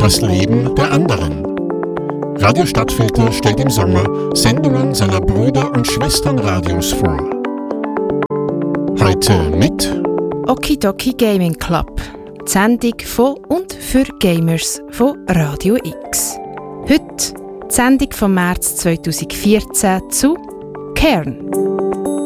Das Leben der anderen. Radio Stadtfilter stellt im Sommer Sendungen seiner Brüder und Schwesternradios vor. Heute mit Okidoki Gaming Club, die Sendung von und für Gamers von Radio X. Heute die Sendung vom März 2014 zu Cairn.